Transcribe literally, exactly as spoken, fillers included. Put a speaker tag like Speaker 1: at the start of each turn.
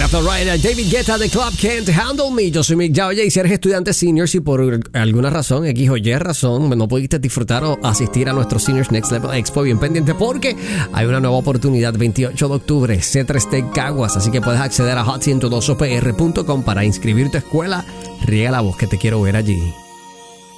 Speaker 1: Florida, David Guetta de Club Can't Handle Me. Yo soy Mick Jagger y si eres estudiante senior, si por alguna razón, X o Y razón, no pudiste disfrutar o asistir a nuestro Seniors Next Level Expo, bien pendiente porque hay una nueva oportunidad veintiocho de octubre, C tres T Caguas, así que puedes acceder a hot ciento dos p r punto com para inscribir tu escuela. Riega la voz que te quiero ver allí.